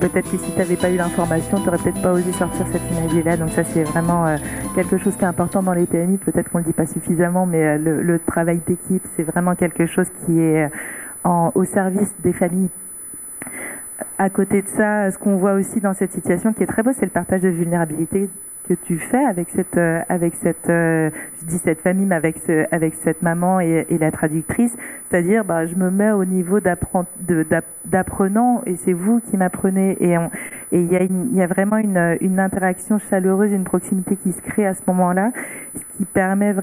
peut-être que si tu n'avais pas eu l'information, tu n'aurais peut-être pas osé sortir cette imagerie-là. Donc ça, c'est vraiment quelque chose qui est important dans les PMI. Peut-être qu'on ne le dit pas suffisamment, mais le travail d'équipe, c'est vraiment quelque chose qui est au service des familles. À côté de ça, ce qu'on voit aussi dans cette situation qui est très beau, c'est le partage de vulnérabilité que tu fais avec je dis cette famille, mais avec cette maman et la traductrice. C'est-à-dire, je me mets au niveau d'apprenant et c'est vous qui m'apprenez. Et il y a vraiment une interaction chaleureuse, une proximité qui se crée à ce moment-là, ce qui permet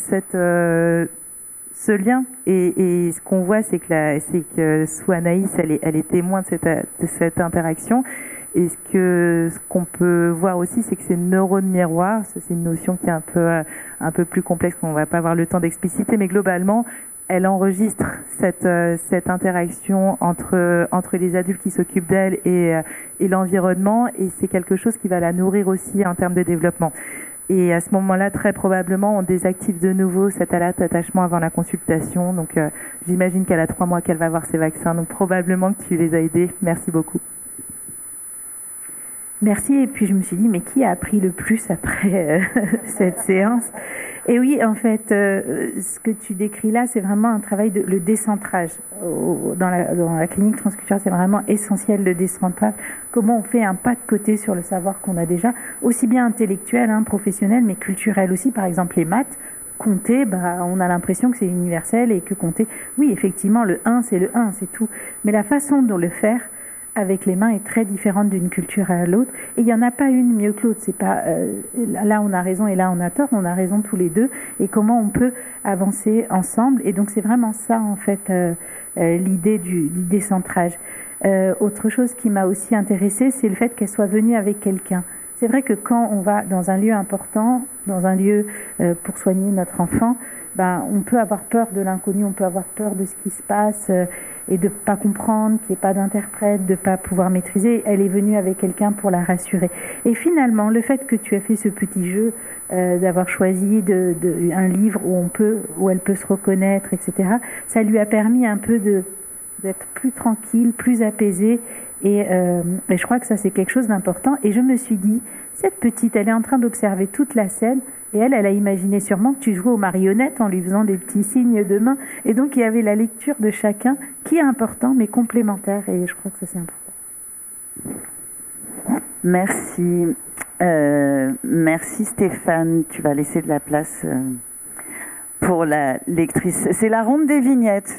ce lien. Et ce qu'on voit, c'est que sous Anaïs, elle est témoin de cette interaction. Et ce qu'on peut voir aussi, c'est que ces neurones miroirs, c'est une notion qui est un peu plus complexe, qu'on va pas avoir le temps d'expliciter, mais globalement, elle enregistre cette interaction entre les adultes qui s'occupent d'elle et l'environnement, et c'est quelque chose qui va la nourrir aussi en termes de développement. Et à ce moment-là, très probablement, on désactive de nouveau cet attachement avant la consultation. Donc, j'imagine qu'elle a 3 mois qu'elle va avoir ses vaccins. Donc, probablement que tu les as aidés. Merci beaucoup. Merci. Et puis, je me suis dit, mais qui a appris le plus après cette séance? Et oui, en fait, ce que tu décris là, c'est vraiment un travail le décentrage. Dans la clinique transculturelle, c'est vraiment essentiel, le décentrage. Comment on fait un pas de côté sur le savoir qu'on a déjà, aussi bien intellectuel, professionnel, mais culturel aussi. Par exemple, les maths, compter, on a l'impression que c'est universel et que compter, oui, effectivement, le 1, c'est le 1, c'est tout. Mais la façon de le faire avec les mains est très différente d'une culture à l'autre. Et il n'y en a pas une mieux que l'autre. C'est pas là on a raison et là on a tort. On a raison tous les deux. Et comment on peut avancer ensemble. Et donc c'est vraiment ça en fait l'idée du décentrage. Autre chose qui m'a aussi intéressée, c'est le fait qu'elle soit venue avec quelqu'un. C'est vrai que quand on va dans un lieu important, dans un lieu pour soigner notre enfant, on peut avoir peur de l'inconnu, on peut avoir peur de ce qui se passe et de pas comprendre, qu'il n'y ait pas d'interprète, de pas pouvoir maîtriser. Elle est venue avec quelqu'un pour la rassurer. Et finalement, le fait que tu as fait ce petit jeu, d'avoir choisi un livre où elle peut se reconnaître, etc., ça lui a permis un peu d'être plus tranquille, plus apaisée. Et je crois que ça, c'est quelque chose d'important. Et je me suis dit, cette petite, elle est en train d'observer toute la scène. Et elle a imaginé sûrement que tu jouais aux marionnettes en lui faisant des petits signes de main. Et donc, il y avait la lecture de chacun qui est important, mais complémentaire. Et je crois que ça, c'est important. Merci. Merci Stéphane. Tu vas laisser de la place pour la lectrice. C'est la ronde des vignettes.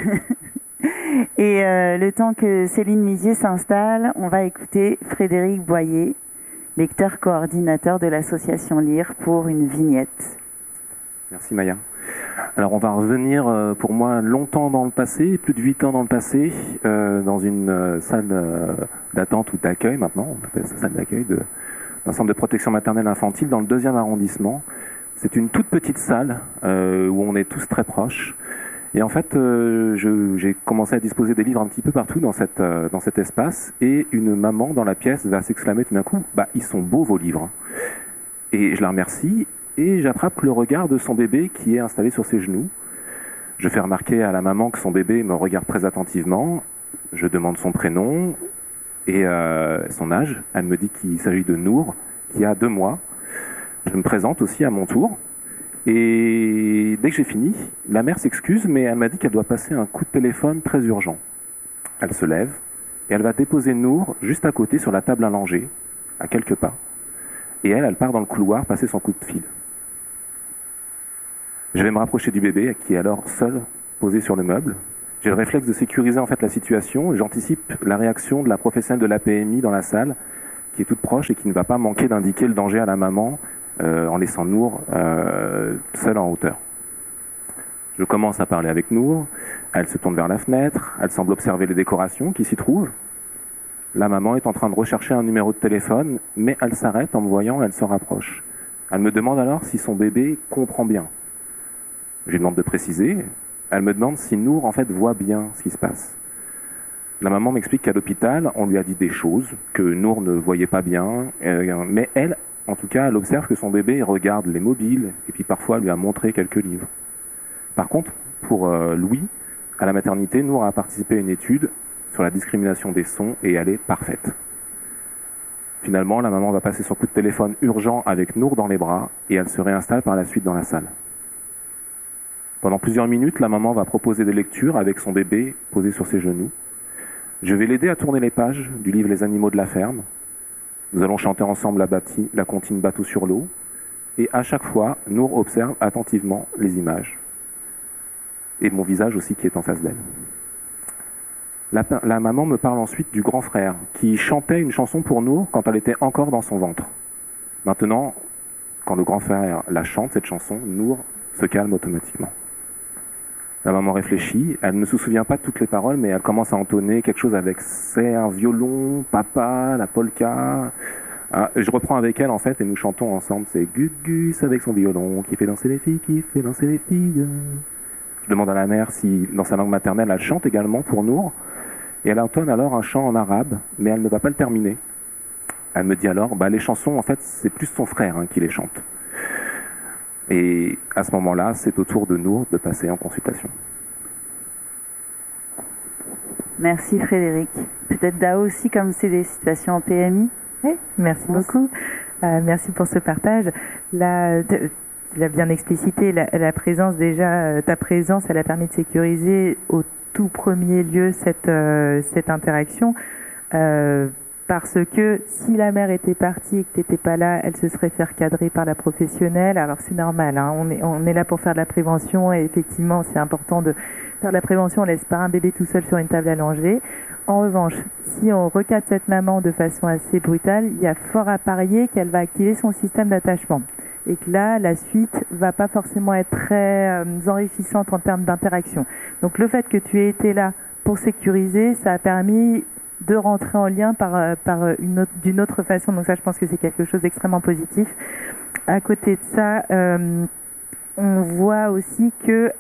Et le temps que Céline Mizier s'installe, on va écouter Frédéric Boyer, lecteur coordinateur de l'association Lire, pour une vignette. Merci Maya. Alors on va revenir pour moi longtemps dans le passé, plus de 8 ans dans le passé, dans une salle d'attente ou d'accueil maintenant, on appelle ça salle d'accueil d'un centre de protection maternelle infantile dans le 2e arrondissement. C'est une toute petite salle où on est tous très proches. Et en fait, j'ai commencé à disposer des livres un petit peu partout dans cet espace, et une maman dans la pièce va s'exclamer tout d'un coup, ils sont beaux vos livres. Et je la remercie, et j'attrape le regard de son bébé qui est installé sur ses genoux. Je fais remarquer à la maman que son bébé me regarde très attentivement. Je demande son prénom et son âge. Elle me dit qu'il s'agit de Nour, qui a 2 mois. Je me présente aussi à mon tour. Et dès que j'ai fini, la mère s'excuse, mais elle m'a dit qu'elle doit passer un coup de téléphone très urgent. Elle se lève et elle va déposer Nour juste à côté sur la table à langer, à quelques pas. Et elle part dans le couloir passer son coup de fil. Je vais me rapprocher du bébé, qui est alors seul, posé sur le meuble. J'ai le réflexe de sécuriser en fait la situation, et j'anticipe la réaction de la professionnelle de la PMI dans la salle, qui est toute proche et qui ne va pas manquer d'indiquer le danger à la maman, en laissant Nour seule en hauteur. Je commence à parler avec Nour, elle se tourne vers la fenêtre, elle semble observer les décorations qui s'y trouvent. La maman est en train de rechercher un numéro de téléphone, mais elle s'arrête en me voyant, elle se rapproche. Elle me demande alors si son bébé comprend bien. Je lui demande de préciser, elle me demande si Nour en fait voit bien ce qui se passe. La maman m'explique qu'à l'hôpital, on lui a dit des choses, que Nour ne voyait pas bien, mais elle, en tout cas, elle observe que son bébé regarde les mobiles et puis parfois lui a montré quelques livres. Par contre, pour Louis, à la maternité, Nour a participé à une étude sur la discrimination des sons et elle est parfaite. Finalement, la maman va passer son coup de téléphone urgent avec Nour dans les bras et elle se réinstalle par la suite dans la salle. Pendant plusieurs minutes, la maman va proposer des lectures avec son bébé posé sur ses genoux. Je vais l'aider à tourner les pages du livre Les animaux de la ferme. Nous allons chanter ensemble la comptine Bateau sur l'eau. Et à chaque fois, Nour observe attentivement les images. Et mon visage aussi qui est en face d'elle. La maman me parle ensuite du grand frère qui chantait une chanson pour Nour quand elle était encore dans son ventre. Maintenant, quand le grand frère la chante, cette chanson, Nour se calme automatiquement. La maman réfléchit, elle ne se souvient pas de toutes les paroles, mais elle commence à entonner quelque chose avec c'est un violon, papa, la polka. Ah, je reprends avec elle en fait et nous chantons ensemble. C'est Gus Gus avec son violon qui fait danser les filles, qui fait danser les filles. Je demande à la mère si dans sa langue maternelle elle chante également pour Nour. Et elle entonne alors un chant en arabe, mais elle ne va pas le terminer. Elle me dit alors, les chansons en fait c'est plus son frère qui les chante. Et à ce moment-là, c'est au tour de Nour de passer en consultation. Merci Frédéric. Peut-être Dao aussi, comme c'est des situations en PMI. Oui, merci beaucoup. Merci pour ce partage. Tu l'as bien explicité, la présence déjà, ta présence, elle a permis de sécuriser au tout premier lieu cette interaction. Parce que si la mère était partie et que tu n'étais pas là, elle se serait fait recadrer par la professionnelle. Alors c'est normal, on est là pour faire de la prévention et effectivement c'est important de faire de la prévention. On laisse pas un bébé tout seul sur une table allongée. En revanche, si on recadre cette maman de façon assez brutale, il y a fort à parier qu'elle va activer son système d'attachement. Et que là, la suite va pas forcément être très enrichissante en termes d'interaction. Donc le fait que tu aies été là pour sécuriser, ça a permis de rentrer en lien d'une autre façon. Donc ça, je pense que c'est quelque chose d'extrêmement positif. À côté de ça, on voit aussi que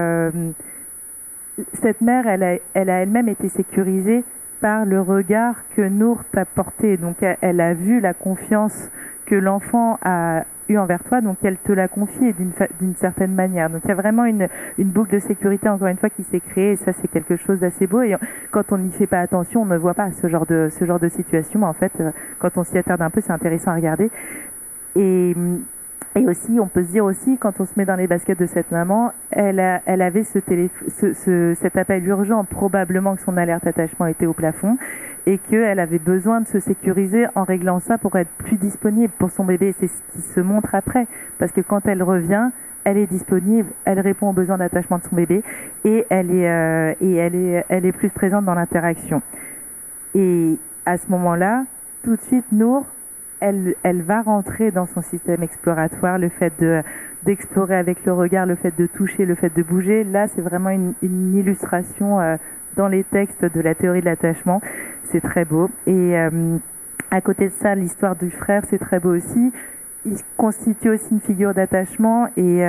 cette mère, elle a elle-même été sécurisée par le regard que Nour t'a porté. Donc elle a vu la confiance que l'enfant a eu envers toi, donc elle te l'a confié d'une certaine manière. Donc il y a vraiment une boucle de sécurité, encore une fois, qui s'est créée, et ça c'est quelque chose d'assez beau. Et quand on n'y fait pas attention, on ne voit pas ce genre de situation. En fait, quand on s'y attarde un peu, c'est intéressant à regarder. Et aussi, on peut se dire aussi, quand on se met dans les baskets de cette maman, elle avait cet appel urgent, probablement que son alerte attachement était au plafond, et qu'elle avait besoin de se sécuriser en réglant ça pour être plus disponible pour son bébé. C'est ce qui se montre après, parce que quand elle revient, elle est disponible, elle répond aux besoins d'attachement de son bébé, et elle est plus présente dans l'interaction. Et à ce moment-là, tout de suite, Nour, elle va rentrer dans son système exploratoire, le fait d'explorer avec le regard, le fait de toucher, le fait de bouger. Là, c'est vraiment une illustration dans les textes de la théorie de l'attachement. C'est très beau. Et à côté de ça, l'histoire du frère, c'est très beau aussi. Il constitue aussi une figure d'attachement et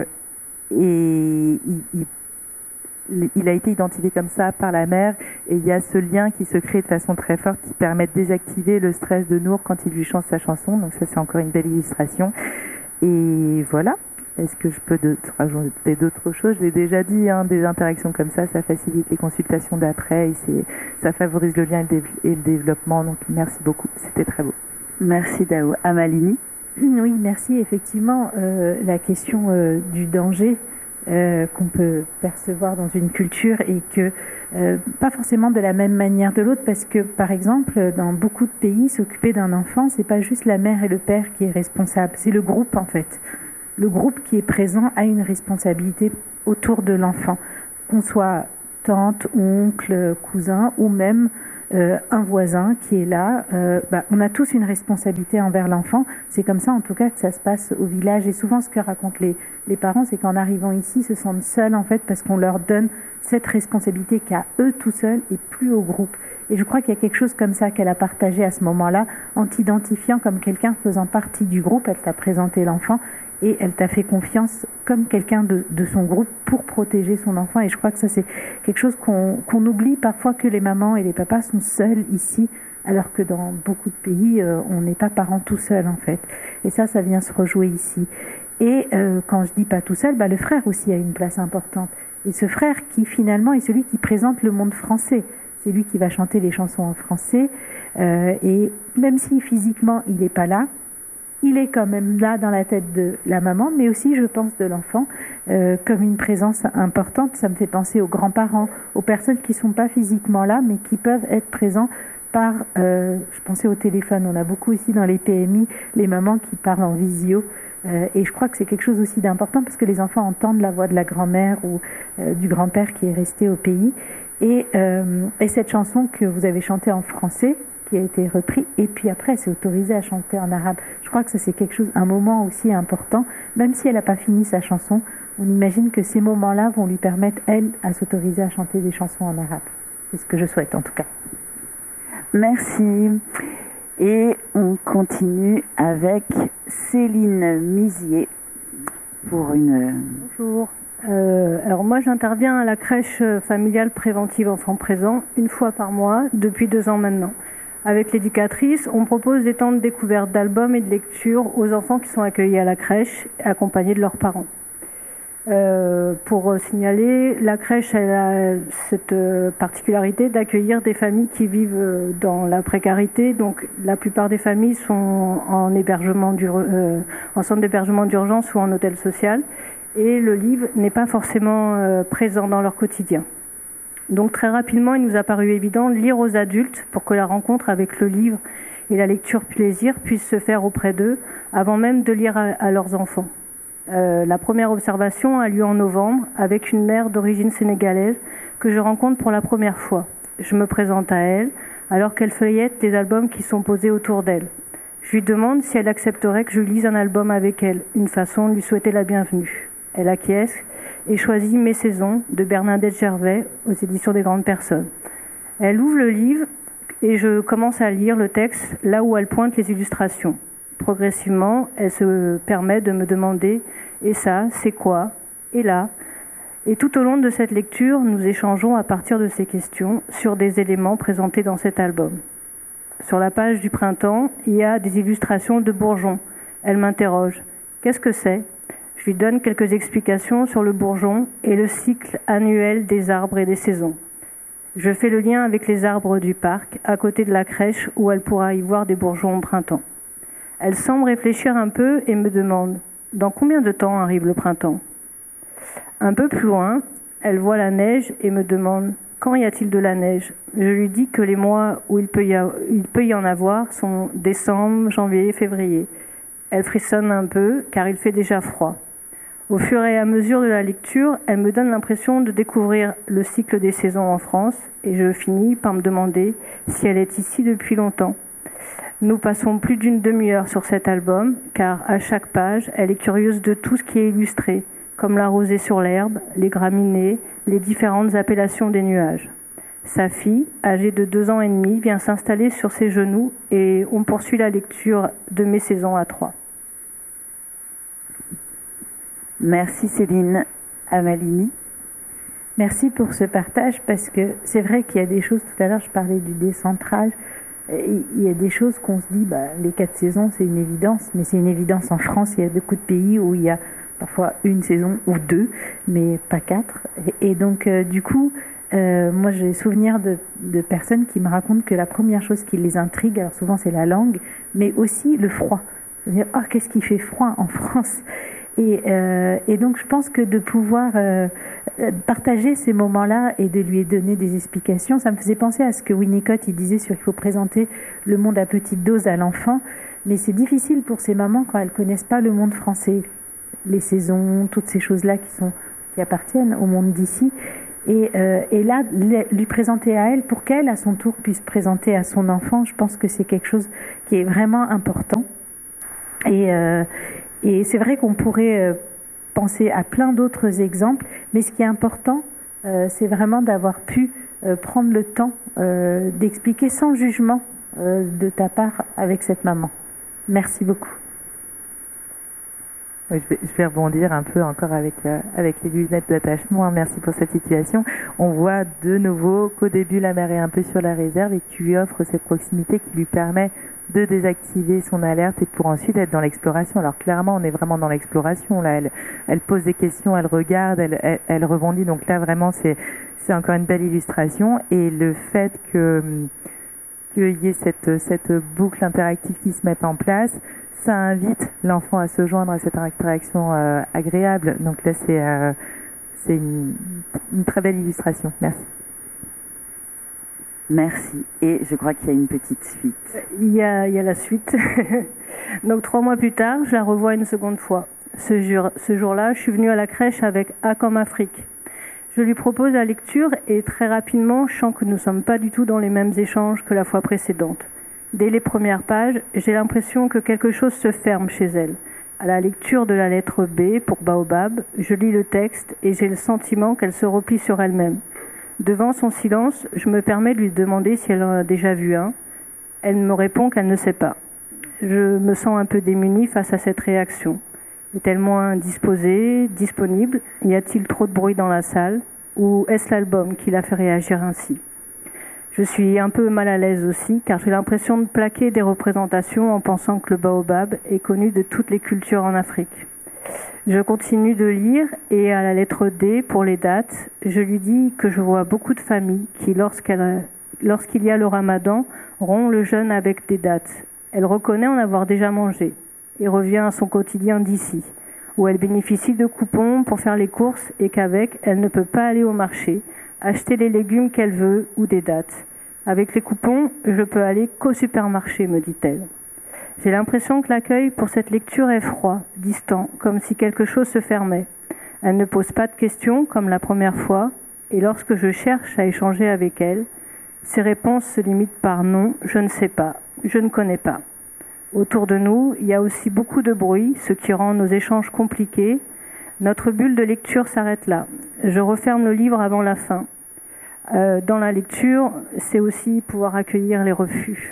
il a été identifié comme ça par la mère, et il y a ce lien qui se crée de façon très forte qui permet de désactiver le stress de Nour quand il lui chante sa chanson. Donc ça, c'est encore une belle illustration. Et voilà. Est-ce que je peux rajouter d'autres choses? Je l'ai déjà dit, des interactions comme ça facilite les consultations d'après et ça favorise le lien et le développement. Donc merci beaucoup, c'était très beau. Merci Dao. Amalini? Oui, merci. Effectivement, la question du danger qu'on peut percevoir dans une culture et que pas forcément de la même manière de l'autre, parce que par exemple dans beaucoup de pays, s'occuper d'un enfant, c'est pas juste la mère et le père qui est responsable, c'est le groupe en fait. Le groupe qui est présent a une responsabilité autour de l'enfant, qu'on soit tante, oncle, cousin ou même un voisin qui est là. On a tous une responsabilité envers l'enfant. C'est comme ça en tout cas que ça se passe au village. Et souvent ce que racontent les parents, c'est qu'en arrivant ici, ils se sentent seuls en fait parce qu'on leur donne cette responsabilité qu'à eux tout seuls et plus au groupe. Et je crois qu'il y a quelque chose comme ça qu'elle a partagé à ce moment-là, en t'identifiant comme quelqu'un faisant partie du groupe. Elle t'a présenté l'enfant et elle t'a fait confiance comme quelqu'un de son groupe pour protéger son enfant. Et je crois que ça, c'est quelque chose qu'on oublie parfois, que les mamans et les papas sont seuls ici, alors que dans beaucoup de pays, on n'est pas parents tout seuls en fait. Et ça vient se rejouer ici. Et quand je dis pas tout seul, le frère aussi a une place importante. Et ce frère qui finalement est celui qui présente le monde français. c'est lui qui va chanter les chansons en français. Et même si physiquement il n'est pas là, il est quand même là dans la tête de la maman, mais aussi, je pense, de l'enfant, comme une présence importante. Ça me fait penser aux grands-parents, aux personnes qui ne sont pas physiquement là, mais qui peuvent être présents par, je pensais au téléphone, on a beaucoup ici dans les PMI, les mamans qui parlent en visio, et je crois que c'est quelque chose aussi d'important parce que les enfants entendent la voix de la grand-mère ou du grand-père qui est resté au pays. Et cette chanson que vous avez chantée en français, qui a été repris, et puis après elle s'est autorisée à chanter en arabe. Je crois que ça c'est quelque chose, un moment aussi important, même si elle n'a pas fini sa chanson, on imagine que ces moments-là vont lui permettre, elle, à s'autoriser à chanter des chansons en arabe. C'est ce que je souhaite en tout cas. Merci. Et on continue avec Céline Mizier pour une... Bonjour. Alors moi j'interviens à la crèche familiale préventive enfants présents une fois par mois depuis 2 ans maintenant. Avec l'éducatrice, on propose des temps de découverte d'albums et de lecture aux enfants qui sont accueillis à la crèche, accompagnés de leurs parents. Pour signaler, la crèche elle a cette particularité d'accueillir des familles qui vivent dans la précarité. Donc la plupart des familles sont en hébergement en centre d'hébergement d'urgence ou en hôtel social. Et le livre n'est pas forcément présent dans leur quotidien. Donc très rapidement, il nous a paru évident de lire aux adultes pour que la rencontre avec le livre et la lecture plaisir puisse se faire auprès d'eux avant même de lire à leurs enfants. La première observation a lieu en novembre avec une mère d'origine sénégalaise que je rencontre pour la première fois. Je me présente à elle alors qu'elle feuillette des albums qui sont posés autour d'elle. Je lui demande si elle accepterait que je lise un album avec elle, une façon de lui souhaiter la bienvenue. Elle acquiesce et choisit Mes saisons de Bernadette Gervais aux éditions des Grandes Personnes. Elle ouvre le livre et je commence à lire le texte là où elle pointe les illustrations. Progressivement, elle se permet de me demander « Et ça, c'est quoi ? Et là ?» Et tout au long de cette lecture, nous échangeons à partir de ces questions sur des éléments présentés dans cet album. Sur la page du printemps, il y a des illustrations de bourgeons. Elle m'interroge « Qu'est-ce que c'est ?» Je lui donne quelques explications sur le bourgeon et le cycle annuel des arbres et des saisons. Je fais le lien avec les arbres du parc, à côté de la crèche, où elle pourra y voir des bourgeons au printemps. Elle semble réfléchir un peu et me demande « Dans combien de temps arrive le printemps ?» Un peu plus loin, elle voit la neige et me demande « Quand y a-t-il de la neige ?» Je lui dis que les mois où il peut y en avoir sont décembre, janvier, février. Elle frissonne un peu car il fait déjà froid. Au fur et à mesure de la lecture, elle me donne l'impression de découvrir le cycle des saisons en France et je finis par me demander si elle est ici depuis longtemps. Nous passons plus d'une demi-heure sur cet album car à chaque page, elle est curieuse de tout ce qui est illustré, comme la rosée sur l'herbe, les graminées, les différentes appellations des nuages. Sa fille, âgée de 2 ans et demi, vient s'installer sur ses genoux et on poursuit la lecture de Mes saisons à 3. Merci Céline. Amalini. Merci pour ce partage parce que c'est vrai qu'il y a des choses, tout à l'heure je parlais du décentrage, il y a des choses qu'on se dit, les 4 saisons c'est une évidence, mais c'est une évidence en France, il y a beaucoup de pays où il y a parfois une saison ou 2, mais pas 4. Et donc du coup, moi j'ai souvenir de personnes qui me racontent que la première chose qui les intrigue, alors souvent c'est la langue, mais aussi le froid. C'est-à-dire, qu'est-ce qui fait froid en France ? Et donc je pense que de pouvoir partager ces moments-là et de lui donner des explications, ça me faisait penser à ce que Winnicott il disait sur qu'il faut présenter le monde à petite dose à l'enfant, mais c'est difficile pour ces mamans quand elles connaissent pas le monde français, les saisons, toutes ces choses-là qui appartiennent au monde d'ici. Et là, lui présenter à elle pour qu'elle, à son tour, puisse présenter à son enfant, je pense que c'est quelque chose qui est vraiment important. Et c'est vrai qu'on pourrait penser à plein d'autres exemples, mais ce qui est important, c'est vraiment d'avoir pu prendre le temps d'expliquer sans jugement de ta part avec cette maman. Merci beaucoup. Oui, je vais rebondir un peu encore avec les lunettes d'attachement. Merci pour cette situation. On voit de nouveau qu'au début, la mère est un peu sur la réserve et que tu lui offres cette proximité qui lui permet de désactiver son alerte et pour ensuite être dans l'exploration. Alors clairement, on est vraiment dans l'exploration. Là, elle pose des questions, elle regarde, elle rebondit. Donc là, vraiment, c'est encore une belle illustration. Et le fait qu'il y ait cette boucle interactive qui se mette en place, ça invite l'enfant à se joindre à cette interaction agréable. Donc là, c'est une très belle illustration. Merci. Merci. Et je crois qu'il y a une petite suite. Il y a la suite. Donc 3 mois plus tard, je la revois une seconde fois. Ce jour-là, je suis venue à la crèche avec A comme Afrique. Je lui propose la lecture et très rapidement, je sens que nous ne sommes pas du tout dans les mêmes échanges que la fois précédente. Dès les premières pages, j'ai l'impression que quelque chose se ferme chez elle. À la lecture de la lettre B pour Baobab, je lis le texte et j'ai le sentiment qu'elle se replie sur elle-même. Devant son silence, je me permets de lui demander si elle en a déjà vu un. Elle me répond qu'elle ne sait pas. Je me sens un peu démunie face à cette réaction. Est-elle moins disposée, disponible? Y a-t-il trop de bruit dans la salle? Ou est-ce l'album qui l'a fait réagir ainsi? Je suis un peu mal à l'aise aussi, car j'ai l'impression de plaquer des représentations en pensant que le baobab est connu de toutes les cultures en Afrique. Je continue de lire et à la lettre D, pour les dates, je lui dis que je vois beaucoup de familles qui, lorsqu'il y a le ramadan, rompent le jeûne avec des dates. Elle reconnaît en avoir déjà mangé et revient à son quotidien d'ici, où elle bénéficie de coupons pour faire les courses et qu'avec, elle ne peut pas aller au marché, acheter les légumes qu'elle veut ou des dates. Avec les coupons, je peux aller qu'au supermarché, me dit-elle. J'ai l'impression que l'accueil pour cette lecture est froid, distant, comme si quelque chose se fermait. Elle ne pose pas de questions comme la première fois, et lorsque je cherche à échanger avec elle, ses réponses se limitent par non, je ne sais pas, je ne connais pas. Autour de nous, il y a aussi beaucoup de bruit, ce qui rend nos échanges compliqués. Notre bulle de lecture s'arrête là. Je referme le livre avant la fin. Dans la lecture, c'est aussi pouvoir accueillir les refus.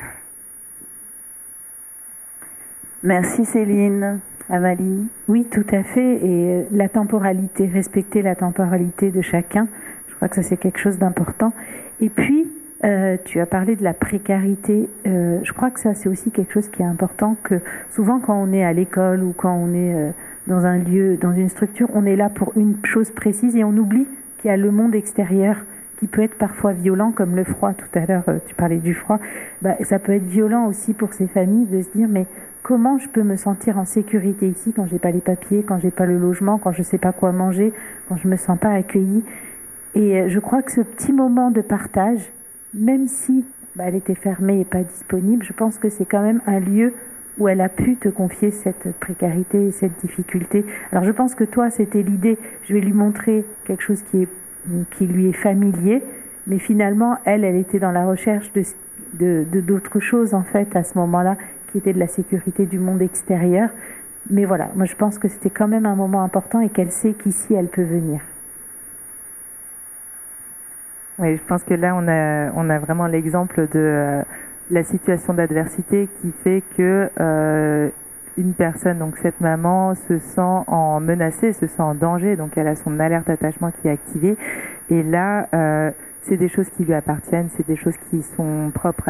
Merci Céline. Amalie? Oui, tout à fait. Et la temporalité, respecter la temporalité de chacun, je crois que ça c'est quelque chose d'important. Et puis, tu as parlé de la précarité. Je crois que ça c'est aussi quelque chose qui est important, que souvent quand on est à l'école ou quand on est dans un lieu, dans une structure, on est là pour une chose précise et on oublie qu'il y a le monde extérieur qui peut être parfois violent, comme le froid. Tout à l'heure, tu parlais du froid. Ça peut être violent aussi pour ces familles de se dire, mais comment je peux me sentir en sécurité ici quand j'ai pas les papiers, quand j'ai pas le logement, quand je sais pas quoi manger, quand je me sens pas accueillie. Et je crois que ce petit moment de partage, même si elle était fermée et pas disponible, je pense que c'est quand même un lieu où elle a pu te confier cette précarité et cette difficulté. Alors je pense que toi, c'était l'idée, je vais lui montrer quelque chose qui lui est familier, mais finalement, elle était dans la recherche d'autres choses, en fait, à ce moment-là, qui était de la sécurité du monde extérieur. Mais voilà, moi je pense que c'était quand même un moment important et qu'elle sait qu'ici, elle peut venir. Oui, je pense que là, on a vraiment l'exemple de la situation d'adversité qui fait que une personne, donc cette maman, se sent menacée, se sent en danger, donc elle a son alerte attachement qui est activée. Et là, c'est des choses qui lui appartiennent, c'est des choses qui sont propres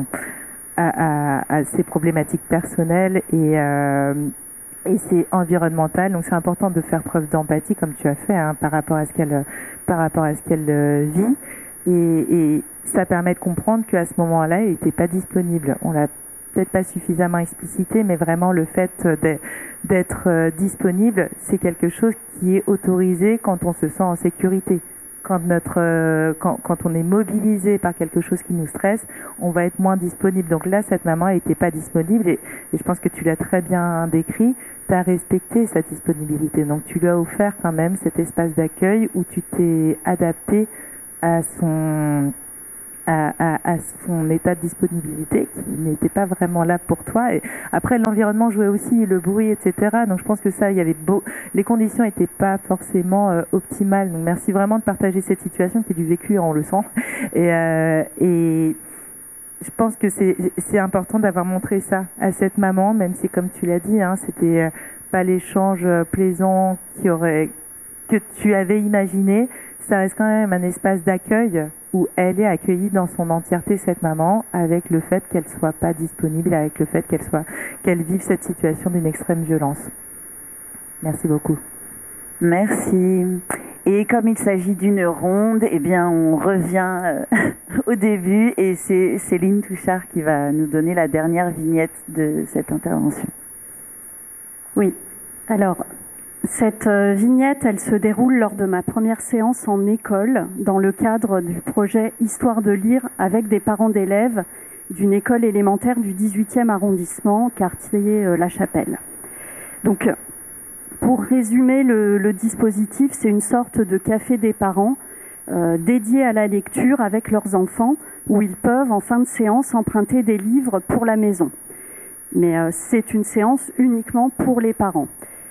à ses problématiques personnelles et c'est environnemental. Donc c'est important de faire preuve d'empathie, comme tu as fait, par rapport à ce qu'elle vit. Et ça permet de comprendre qu'à ce moment-là, elle n'était pas disponible. On l'a peut-être pas suffisamment explicité, mais vraiment le fait d'être disponible, c'est quelque chose qui est autorisé quand on se sent en sécurité. Quand on est mobilisé par quelque chose qui nous stresse, on va être moins disponible. Donc là, cette maman n'était pas disponible et je pense que tu l'as très bien décrit. Tu as respecté sa disponibilité. Donc tu lui as offert quand même cet espace d'accueil où tu t'es adapté à son état de disponibilité qui n'était pas vraiment là pour toi. Et après, l'environnement jouait aussi, le bruit, etc. Donc je pense que ça, les conditions n'étaient pas forcément optimales. Donc merci vraiment de partager cette situation qui est du vécu, on le sent. Et je pense que c'est important d'avoir montré ça à cette maman, même si, comme tu l'as dit, c'était pas l'échange plaisant que tu avais imaginé, ça reste quand même un espace d'accueil où elle est accueillie dans son entièreté, cette maman, avec le fait qu'elle soit pas disponible, avec le fait qu'elle vive cette situation d'une extrême violence. Merci beaucoup. Merci. Et comme il s'agit d'une ronde, eh bien, on revient au début et c'est Céline Touchard qui va nous donner la dernière vignette de cette intervention. Oui. Alors, cette vignette, elle se déroule lors de ma première séance en école, dans le cadre du projet Histoire de lire avec des parents d'élèves d'une école élémentaire du 18e arrondissement, quartier La Chapelle. Donc, pour résumer le dispositif, c'est une sorte de café des parents dédié à la lecture avec leurs enfants, où ils peuvent, en fin de séance, emprunter des livres pour la maison. Mais c'est une séance uniquement pour les parents.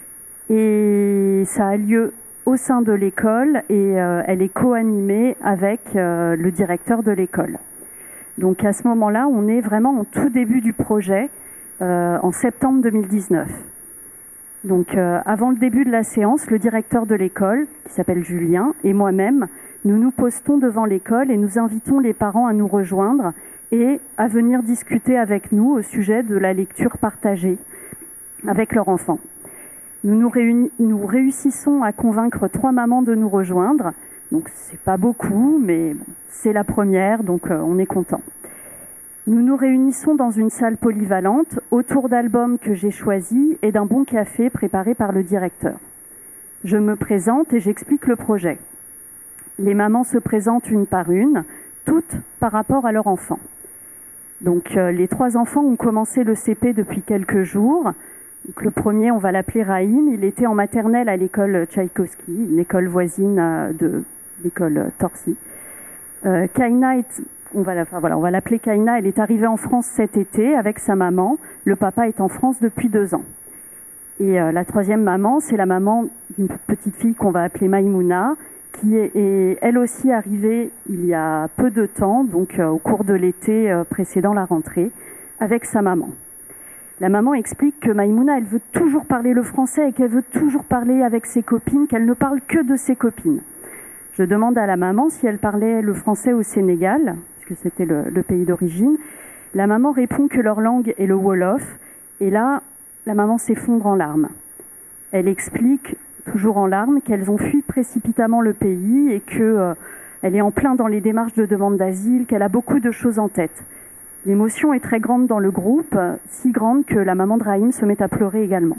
Et ça a lieu au sein de l'école et elle est co-animée avec le directeur de l'école. Donc à ce moment-là, on est vraiment en tout début du projet, en septembre 2019. Donc avant le début de la séance, le directeur de l'école, qui s'appelle Julien, et moi-même, nous nous postons devant l'école et nous invitons les parents à nous rejoindre et à venir discuter avec nous au sujet de la lecture partagée avec leur enfant. Nous réussissons à convaincre 3 mamans de nous rejoindre. Donc c'est pas beaucoup, mais c'est la première, donc on est content. Nous nous réunissons dans une salle polyvalente autour d'albums que j'ai choisis et d'un bon café préparé par le directeur. Je me présente et j'explique le projet. Les mamans se présentent une par une, toutes par rapport à leur enfant. Donc les 3 enfants ont commencé le CP depuis quelques jours. Donc, le premier, on va l'appeler Raïm. Il était en maternelle à l'école Tchaïkovski, une école voisine de l'école Torcy. Kaina on va l'appeler Kaina. Elle est arrivée en France cet été avec sa maman. Le papa est en France depuis 2 ans. Et la 3e maman, c'est la maman d'une petite fille qu'on va appeler Maïmouna, qui est elle aussi arrivée il y a peu de temps, donc au cours de l'été précédant la rentrée, avec sa maman. La maman explique que Maïmouna, elle veut toujours parler le français et qu'elle veut toujours parler avec ses copines, qu'elle ne parle que de ses copines. Je demande à la maman si elle parlait le français au Sénégal, puisque c'était le pays d'origine. La maman répond que leur langue est le Wolof. Et là, la maman s'effondre en larmes. Elle explique, toujours en larmes, qu'elles ont fui précipitamment le pays et qu'elle est en plein dans les démarches de demande d'asile, qu'elle a beaucoup de choses en tête. L'émotion est très grande dans le groupe, si grande que la maman de Raïm se met à pleurer également.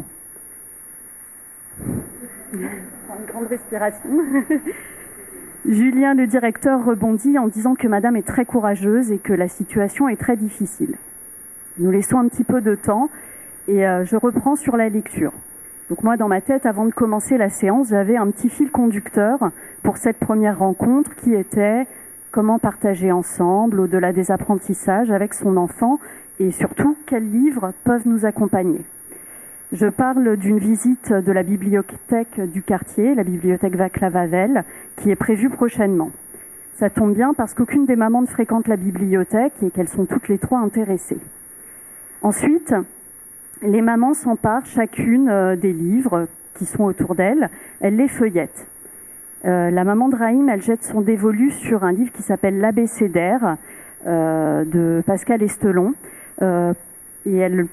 Une grande respiration. Julien, le directeur, rebondit en disant que madame est très courageuse et que la situation est très difficile. Nous laissons un petit peu de temps et je reprends sur la lecture. Donc moi, dans ma tête, avant de commencer la séance, j'avais un petit fil conducteur pour cette première rencontre qui était comment partager ensemble, au-delà des apprentissages, avec son enfant, et surtout, quels livres peuvent nous accompagner. Je parle d'une visite de la bibliothèque du quartier, la bibliothèque Václav Havel, qui est prévue prochainement. Ça tombe bien parce qu'aucune des mamans ne fréquente la bibliothèque et qu'elles sont toutes les 3 intéressées. Ensuite, les mamans s'emparent chacune des livres qui sont autour d'elles, elles les feuillettent. La maman de Raïm, elle jette son dévolu sur un livre qui s'appelle L'Abécédaire de Pascal Estelon. Et elle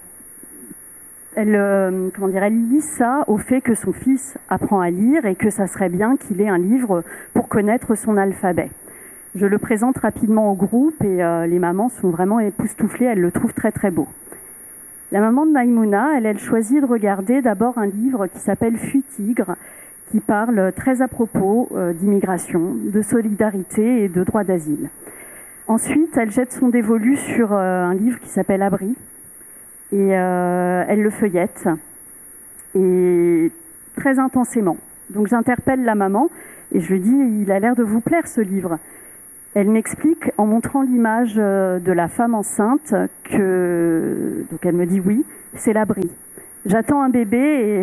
lit ça au fait que son fils apprend à lire et que ça serait bien qu'il ait un livre pour connaître son alphabet. Je le présente rapidement au groupe et les mamans sont vraiment époustouflées, elles le trouvent très très beau. La maman de Maïmouna, elle choisit de regarder d'abord un livre qui s'appelle Fuit Tigre, qui parle très à propos d'immigration, de solidarité et de droit d'asile. Ensuite, elle jette son dévolu sur un livre qui s'appelle Abri et elle le feuillette et très intensément. Donc j'interpelle la maman et je lui dis « il a l'air de vous plaire ce livre ». Elle m'explique en montrant l'image de la femme enceinte que... Donc elle me dit « oui, c'est l'abri ». J'attends un bébé et...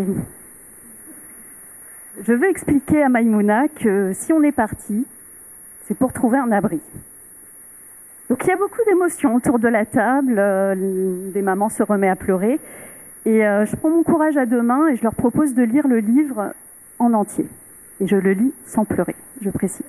Je veux expliquer à Maïmouna que si on est parti, c'est pour trouver un abri. Donc il y a beaucoup d'émotions autour de la table, des mamans se remettent à pleurer. Et je prends mon courage à deux mains et je leur propose de lire le livre en entier. Et je le lis sans pleurer, je précise.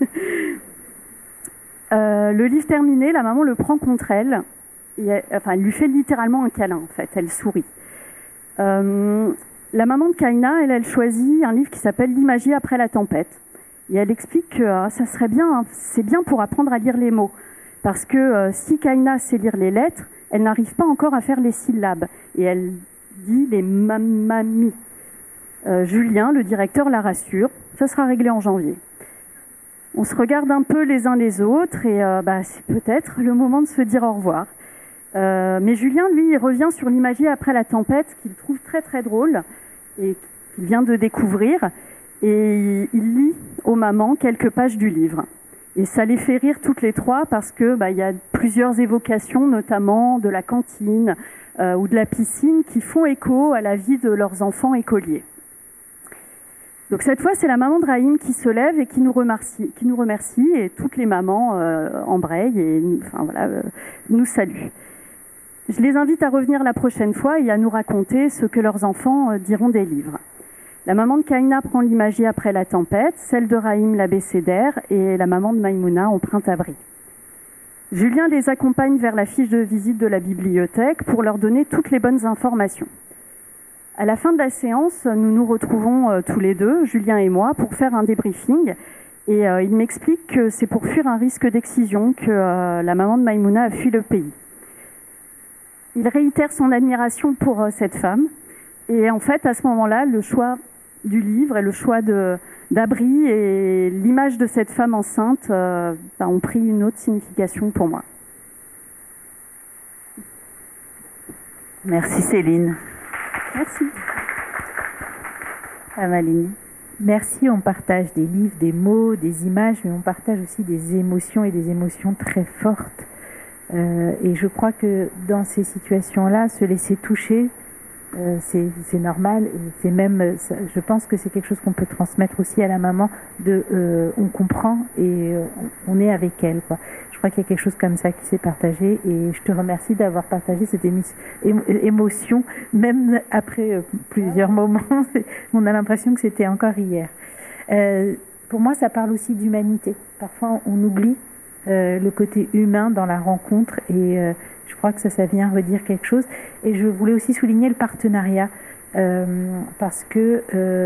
Le livre terminé, la maman le prend contre elle. Et elle lui fait littéralement un câlin, en fait. Elle sourit. La maman de Kaina, elle choisit un livre qui s'appelle L'imagie après la tempête. Et elle explique que ça serait bien, c'est bien pour apprendre à lire les mots. Parce que si Kaina sait lire les lettres, elle n'arrive pas encore à faire les syllabes. Et elle dit les mamami. Julien, le directeur, la rassure. Ça sera réglé en janvier. On se regarde un peu les uns les autres et c'est peut-être le moment de se dire au revoir. Mais Julien, lui, il revient sur l'imagie après la tempête, qu'il trouve très très drôle et qu'il vient de découvrir. Et il lit aux mamans quelques pages du livre. Et ça les fait rire toutes les trois parce que il y a plusieurs évocations, notamment de la cantine ou de la piscine, qui font écho à la vie de leurs enfants écoliers. Donc cette fois, c'est la maman de Raïm qui se lève et qui nous remercie et toutes les mamans embrayent et nous saluent. Je les invite à revenir la prochaine fois et à nous raconter ce que leurs enfants diront des livres. La maman de Kaina prend l'imagie après la tempête, celle de Raïm l'abécédaire et la maman de Maïmouna empreinte-abri. Julien les accompagne vers la fiche de visite de la bibliothèque pour leur donner toutes les bonnes informations. À la fin de la séance, nous nous retrouvons tous les deux, Julien et moi, pour faire un débriefing. Et il m'explique que c'est pour fuir un risque d'excision que la maman de Maïmouna a fui le pays. Il réitère son admiration pour cette femme. Et en fait, à ce moment-là, le choix du livre et le choix d'abri et l'image de cette femme enceinte ont pris une autre signification pour moi. Merci Céline. Merci. Amaline. Merci, on partage des livres, des mots, des images, mais on partage aussi des émotions et des émotions très fortes. Et je crois que dans ces situations-là, se laisser toucher, c'est normal. Et c'est même, je pense que c'est quelque chose qu'on peut transmettre aussi à la maman. On comprend et on est avec elle, quoi. Je crois qu'il y a quelque chose comme ça qui s'est partagé et je te remercie d'avoir partagé cette émotion, même après plusieurs moments. On a l'impression que c'était encore hier. Pour moi, ça parle aussi d'humanité. Parfois, on oublie le côté humain dans la rencontre et je crois que ça vient redire quelque chose. Et je voulais aussi souligner le partenariat parce que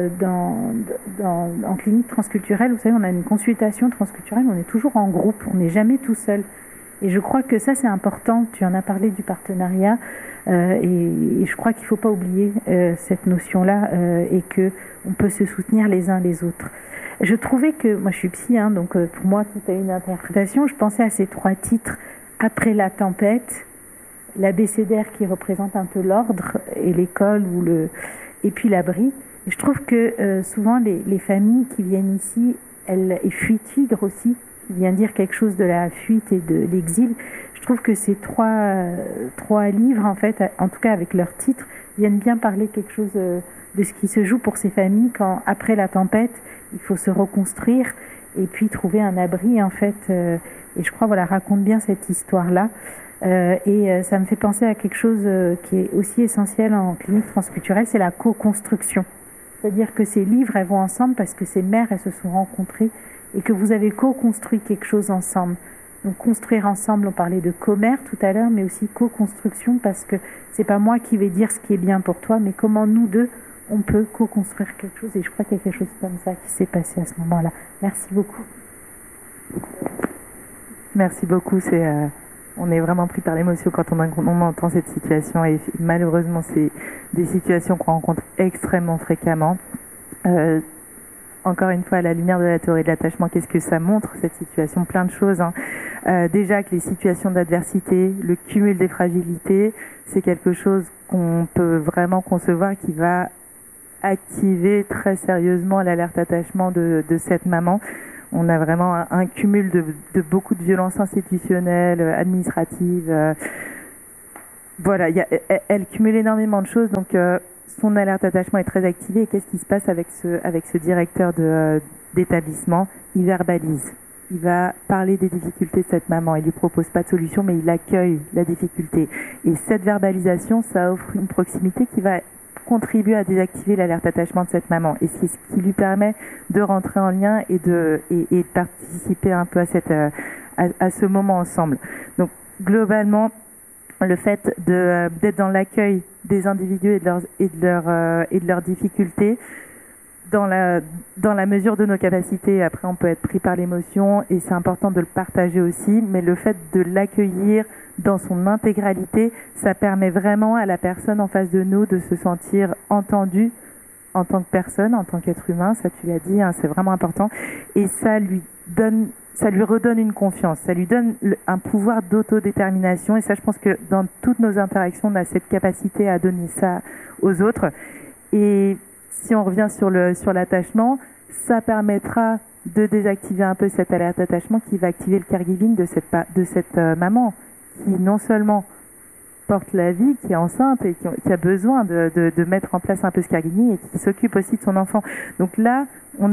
en clinique transculturelle, vous savez, on a une consultation transculturelle, on est toujours en groupe, on n'est jamais tout seul. Et je crois que ça, c'est important. Tu en as parlé du partenariat et je crois qu'il ne faut pas oublier cette notion-là et qu'on peut se soutenir les uns les autres. Je trouvais que, moi je suis psy, donc pour moi tout a une interprétation. Je pensais à ces trois titres, Après la tempête, l'abécédaire qui représente un peu l'ordre et l'école et puis l'abri. Et je trouve que souvent les familles qui viennent ici, et Fuite Tigre aussi, qui vient dire quelque chose de la fuite et de l'exil. Je trouve que ces trois livres, en fait, en tout cas avec leur titre, viennent bien parler quelque chose de ce qui se joue pour ces familles quand, après la tempête, il faut se reconstruire et puis trouver un abri, en fait. Et je crois, raconte bien cette histoire-là. Et ça me fait penser à quelque chose qui est aussi essentiel en clinique transculturelle, c'est la co-construction. C'est-à-dire que ces livres, elles vont ensemble parce que ces mères, elles se sont rencontrées et que vous avez co-construit quelque chose ensemble. Donc construire ensemble, on parlait de commère tout à l'heure, mais aussi co-construction parce que c'est pas moi qui vais dire ce qui est bien pour toi, mais comment nous deux, on peut co-construire quelque chose. Et je crois qu'il y a quelque chose comme ça qui s'est passé à ce moment-là. Merci beaucoup. Merci beaucoup. On est vraiment pris par l'émotion quand on entend cette situation et malheureusement, c'est des situations qu'on rencontre extrêmement fréquemment. Encore une fois, à la lumière de la théorie de l'attachement, qu'est-ce que ça montre, cette situation? Plein de choses. Déjà que les situations d'adversité, le cumul des fragilités, c'est quelque chose qu'on peut vraiment concevoir qui va activer très sérieusement l'alerte attachement de cette maman. On a vraiment un cumul de beaucoup de violences institutionnelles, administratives. Elle cumule énormément de choses, donc son alerte attachement est très activée. Et qu'est-ce qui se passe avec ce directeur d'établissement? Il verbalise. il va parler des difficultés de cette maman. Il lui propose pas de solution, mais il accueille la difficulté. Et cette verbalisation, ça offre une proximité qui va contribuer à désactiver l'alerte attachement de cette maman. Et c'est ce qui lui permet de rentrer en lien et de participer un peu à ce moment ensemble. Donc, globalement, le fait d'être dans l'accueil des individus et de leurs difficultés, dans la mesure de nos capacités. Après, on peut être pris par l'émotion et c'est important de le partager aussi, mais le fait de l'accueillir dans son intégralité, ça permet vraiment à la personne en face de nous de se sentir entendue en tant que personne, en tant qu'être humain, ça tu l'as dit, hein, c'est vraiment important, et ça lui redonne une confiance, ça lui donne un pouvoir d'autodétermination, et ça je pense que dans toutes nos interactions, on a cette capacité à donner ça aux autres. Et si on revient sur l'attachement, ça permettra de désactiver un peu cette alerte attachement qui va activer le caregiving de cette maman qui non seulement porte la vie, qui est enceinte et qui a besoin de mettre en place un peu ce caregiving et qui s'occupe aussi de son enfant. Donc là,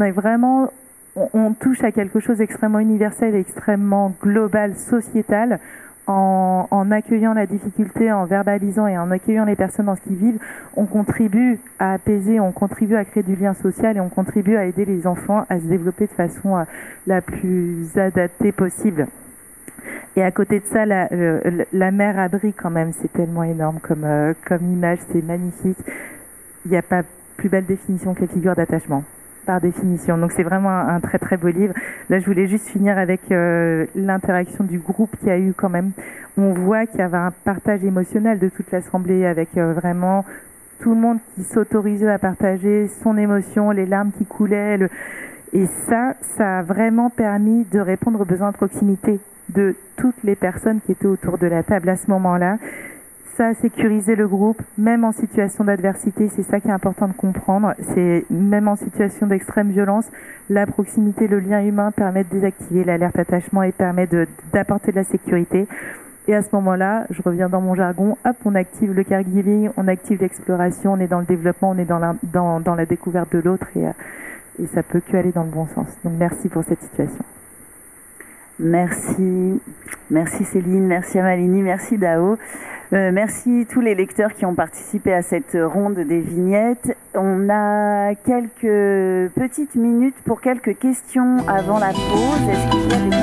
on touche à quelque chose d'extrêmement universel et extrêmement global, sociétal, en accueillant la difficulté, en verbalisant et en accueillant les personnes dans ce qu'ils vivent. On contribue à apaiser, on contribue à créer du lien social et on contribue à aider les enfants à se développer de façon la plus adaptée possible. Et à côté de ça, la mère abri quand même, c'est tellement énorme comme image, c'est magnifique. Il n'y a pas plus belle définition que la figure d'attachement, par définition. Donc c'est vraiment un très très beau livre. Là, je voulais juste finir avec l'interaction du groupe qu'il y a eu quand même. On voit qu'il y avait un partage émotionnel de toute l'assemblée avec vraiment tout le monde qui s'autorisait à partager son émotion, les larmes qui coulaient. Et ça a vraiment permis de répondre aux besoins de proximité de toutes les personnes qui étaient autour de la table à ce moment-là. Ça a sécurisé le groupe, même en situation d'adversité, c'est ça qui est important de comprendre. C'est même en situation d'extrême violence, la proximité, le lien humain permet de désactiver l'alerte attachement et permet d'apporter de la sécurité. Et à ce moment-là, je reviens dans mon jargon, hop, on active le caregiving, on active l'exploration, on est dans le développement, on est dans la découverte de l'autre et ça peut que aller dans le bon sens. Donc merci pour cette situation. Merci Céline, merci Amalini, merci Dao. Merci tous les lecteurs qui ont participé à cette ronde des vignettes. On a quelques petites minutes pour quelques questions avant la pause. Est-ce qu'il y a des